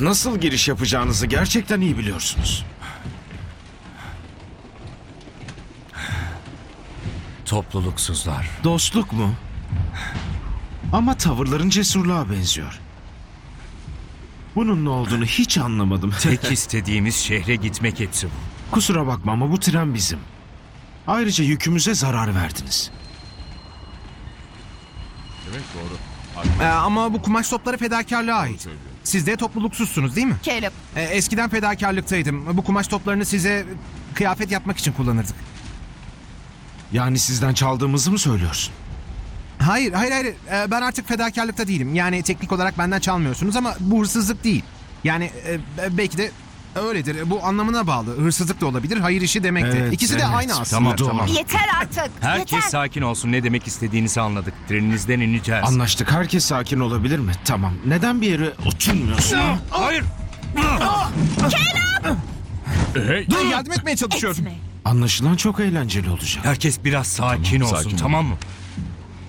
nasıl giriş yapacağınızı gerçekten iyi biliyorsunuz. Topluluksuzlar. Dostluk mu? Ama tavırların cesurluğa benziyor. Bunun ne olduğunu hiç anlamadım. Tek istediğimiz şehre gitmek, hepsi bu. Kusura bakma ama bu tren bizim. Ayrıca yükümüze zarar verdiniz. Ama bu kumaş topları fedakarlığa ait. Siz de topluluksuzsunuz değil mi? Caleb, Eskiden fedakarlıktaydım. Bu kumaş toplarını size kıyafet yapmak için kullanırdık. Yani sizden çaldığımızı mı söylüyorsun? Hayır. Ben artık fedakarlıkta değilim. Yani teknik olarak benden çalmıyorsunuz ama bu hırsızlık değil. Yani belki de öyledir. Bu anlamına bağlı. Hırsızlık da olabilir, hayır işi demektir. Evet, İkisi de evet. aynı aslında. Tamam. yeter artık. Herkes yeter. sakin olsun. Ne demek istediğinizi anladık. Treninizden ineceğiz. Anlaştık. Herkes sakin olabilir mi? Tamam. Neden bir yere oturmuyorsun? Hayır. Dur, yardım etmeye çalışıyorum. Etme. Anlaşılan çok eğlenceli olacak. Herkes biraz sakin olsun, sakin ol. tamam mı?